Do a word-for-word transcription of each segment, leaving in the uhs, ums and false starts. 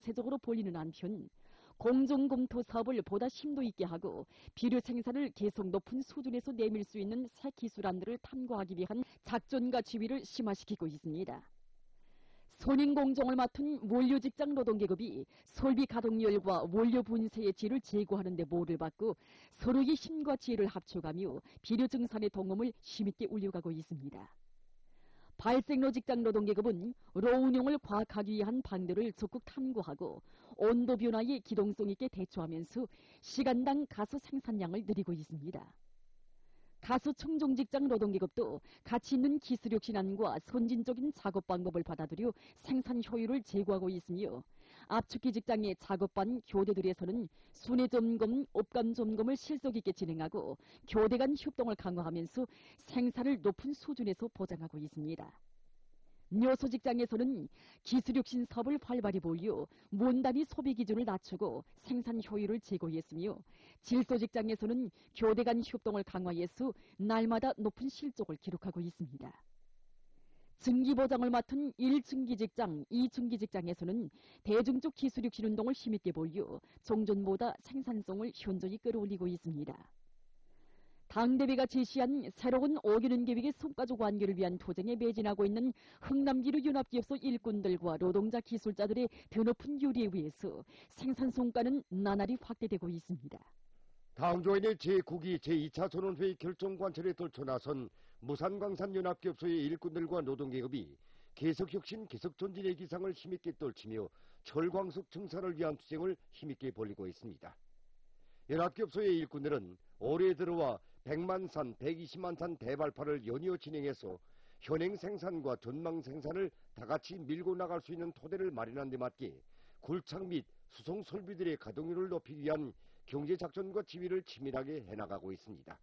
세적으로 벌리는 한편 공정검토 사업을 보다 심도 있게 하고 비료 생산을 계속 높은 수준에서 내밀 수 있는 새 기술안들을 탐구하기 위한 작전과 지휘를 심화시키고 있습니다. 선인공정을 맡은 원료직장 노동계급이 설비 가동률과 원료 분쇄의 질을 제고하는 데 모를 받고 서로의 힘과 지혜를 합쳐가며 비료 증산의 동음을 힘있게 울려가고 있습니다. 발생로 직장 노동계급은 로 운용을 과학하기 위한 방도를 적극 탐구하고 온도 변화에 기동성 있게 대처하면서 시간당 가수 생산량을 늘리고 있습니다. 가수 청정직장 노동계급도 가치 있는 기술 혁신안과 선진적인 작업 방법을 받아들여 생산 효율을 제고하고 있으며 압축기 직장의 작업반 교대들에서는 순회 점검, 업감 점검을 실속 있게 진행하고 교대 간 협동을 강화하면서 생산을 높은 수준에서 보장하고 있습니다. 묘소 직장에서는 기술혁신 사업을 활발히 벌여 원단위 소비 기준을 낮추고 생산 효율을 제고했으며 질소 직장에서는 교대 간 협동을 강화해서 날마다 높은 실적을 기록하고 있습니다. 증기보장을 맡은 일 증기 직장, 이 증기 직장에서는 대중적 기술혁신 운동을 힘있게 벌여 종전보다 생산성을 현저히 끌어올리고 있습니다. 당대회가 제시한 새로운 오균은 계획의 성과적 완결을 위한 투쟁에 매진하고 있는 흥남기류 연합기업소 일꾼들과 노동자 기술자들의 드높은 유리에 의해서 생산 성과는 나날이 확대되고 있습니다. 당조인의 제구 기 제이 차 전원회의 결정 관철에 떨쳐 나선 무산광산연합기업소의 일꾼들과 노동계급이 계속혁신 계속전진의 기상을 힘있게 떨치며 철광석 증산을 위한 투쟁을 힘있게 벌이고 있습니다. 연합기업소의 일꾼들은 올해 들어와 백만 산, 백이십만 탄 대발파를 연이어 진행해서 현행 생산과 전망 생산을 다같이 밀고 나갈 수 있는 토대를 마련한 데 맞게 굴착 및 수송 설비들의 가동률을 높이기 위한 경제작전과 지휘를 치밀하게 해나가고 있습니다.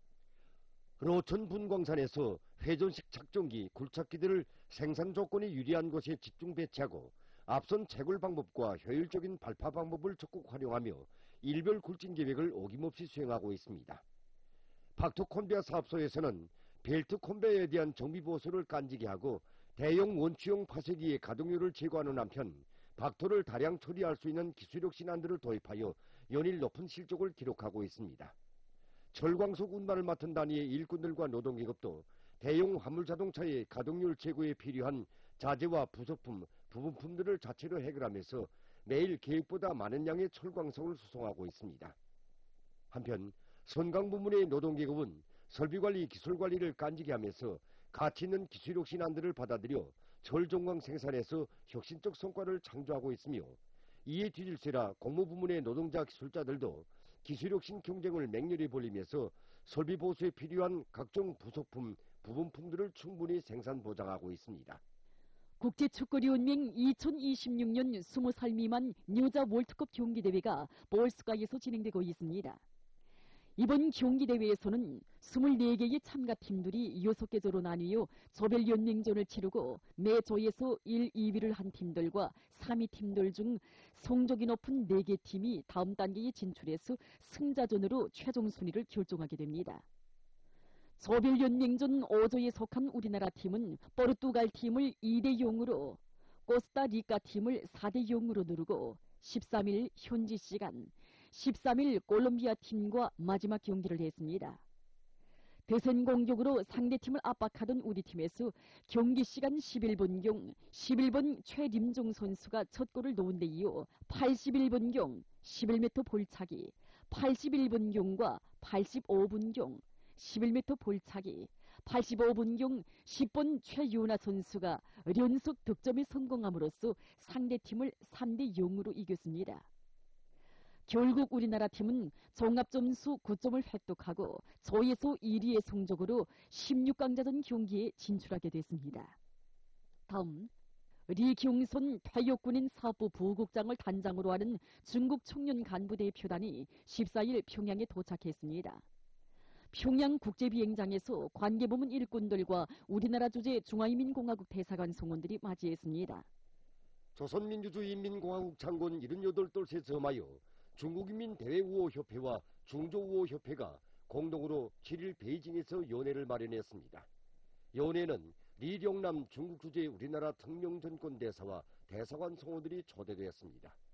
로천 분광산에서 회전식 작전기, 굴착기들을 생산 조건이 유리한 곳에 집중 배치하고 앞선 채굴 방법과 효율적인 발파 방법을 적극 활용하며 일별 굴진 계획을 어김없이 수행하고 있습니다. 박토 콘베어 사업소에서는 벨트 콘베어에 대한 정비 보수를 간지게 하고 대형 원추형 파쇄기의 가동률을 제고하는 한편 박토를 다량 처리할 수 있는 기술혁신안들을 도입하여 연일 높은 실적을 기록하고 있습니다. 철광석 운반을 맡은 단위의 일꾼들과 노동계급도 대형 화물자동차의 가동률 제고에 필요한 자재와 부속품, 부분품들을 자체로 해결하면서 매일 계획보다 많은 양의 철광석을 수송하고 있습니다. 한편 선강 부문의 노동계급은 설비관리, 기술관리를 간지게 하면서 가치 있는 기술혁신안들을 받아들여 철종광 생산에서 혁신적 성과를 창조하고 있으며 이에 뒤질세라 공무부문의 노동자 기술자들도 기술혁신 경쟁을 맹렬히 벌이면서 설비 보수에 필요한 각종 부속품, 부분품들을 충분히 생산 보장하고 있습니다. 국제축구연맹 이천이십육 년 스무 살 미만 여자 월드컵 경기대회가 볼스가에서 진행되고 있습니다. 이번 경기대회에서는 이십사 개의 참가팀들이 여섯 개 조로 나뉘어 조별연맹전을 치르고 매 조에서 일, 이 위를 한 팀들과 삼 위 팀들 중 성적이 높은 네 개 팀이 다음 단계에 진출해서 승자전으로 최종 순위를 결정하게 됩니다. 조별연맹전 오 조에 속한 우리나라 팀은 포르투갈 팀을 이 대 영으로 코스타리카 팀을 사 대 영으로 누르고 십삼 일 현지 시간, 십삼 일 콜롬비아 팀과 마지막 경기를 했습니다. 대선 공격으로 상대팀을 압박하던 우리 팀에서 경기 시간 십일 분경 십일 번 최림종 선수가 첫 골을 넣은 데 이어 팔십일 분경 십일 미터 볼차기, 팔십일 분경과 팔십오 분경 십일 미터 볼차기, 팔십오 분경 십 번 최유나 선수가 연속 득점에 성공함으로써 상대팀을 삼 대 영으로 이겼습니다. 결국 우리나라 팀은 종합점수 구 점을 획득하고 조에서 일 위의 성적으로 십육 강자전 경기에 진출하게 됐습니다. 다음 리경선 퇴역군인 사업부 부국장을 단장으로 하는 중국 청년 간부대표단이 십사 일 평양에 도착했습니다. 평양 국제비행장에서 관계부문 일꾼들과 우리나라 주재 중화인민공화국 대사관 성원들이 맞이했습니다. 조선민주주의인민공화국 창건 칠십팔 돌째 점하여 중국인민대외우호협회와 중조우호협회가 공동으로 칠 일 베이징에서 연회를 마련했습니다. 연회는 리령남 중국 주재 우리나라 특명전권대사와 대사관 성원들이 초대되었습니다.